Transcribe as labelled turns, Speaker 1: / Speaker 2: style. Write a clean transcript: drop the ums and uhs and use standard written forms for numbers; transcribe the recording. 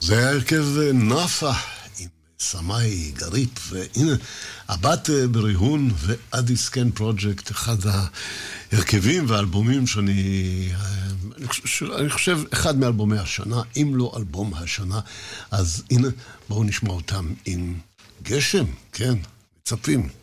Speaker 1: זה היה הרכב נאפה עם סמאי גריפ, והנה, הבת בריהון ואדיס קן פרוג'קט, אחד ההרכבים והאלבומים אני חושב, אחד מאלבומי השנה, אם לא אלבום השנה, אז הנה, בואו נשמע אותם עם גשם, כן, מצפים.